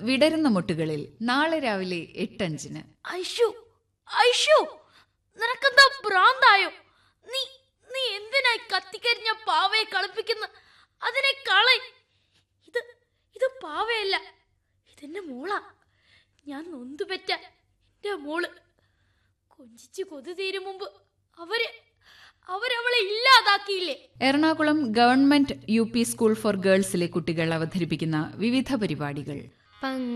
വിടരുന്ന മുട്ടുകളിൽ നാളെ രാവിലെ 8:05. ഐഷു, ഐഷു, നിനക്കെന്താ ഭ്രാന്തായോ? നീ നീ എന്തിനായി കത്തിക്കരിഞ്ഞ പാവയെ കളിപ്പിക്കുന്ന? അതിനെ കളയ്. ഇത് പാവയല്ല, ഇതെന്റെ മോളാ. ഞാൻ നൊന്തുപെറ്റ എന്റെ മോള്. കൊഞ്ചിച്ച് കൊതി തീരും മുമ്പ് അവരവളെ ഇല്ലാതാക്കിയില്ലേ? Ernakulam government UP school for ഗേൾസിലെ കുട്ടികൾ അവതരിപ്പിക്കുന്ന വിവിധ പരിപാടികൾ.